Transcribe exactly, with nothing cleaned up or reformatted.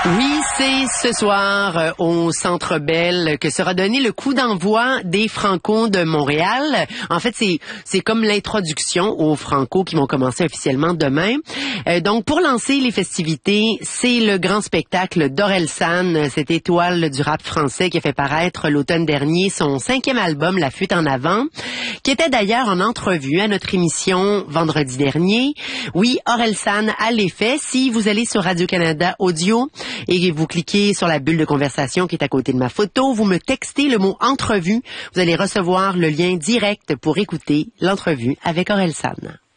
Oui, c'est ce soir euh, au Centre Bell que sera donné le coup d'envoi des Franco de Montréal. En fait, c'est c'est comme l'introduction aux Franco qui vont commencer officiellement demain. Euh, donc, pour lancer les festivités, c'est le grand spectacle d'Orelsan, cette étoile du rap français qui a fait paraître l'automne dernier son cinquième album, La Fuite en avant, qui était d'ailleurs en entrevue à notre émission vendredi dernier. Oui, Orelsan a l'effet. Si vous allez sur Radio-Canada Audio et vous cliquez sur la bulle de conversation qui est à côté de ma photo, vous me textez le mot « entrevue », vous allez recevoir le lien direct pour écouter l'entrevue avec Orelsan.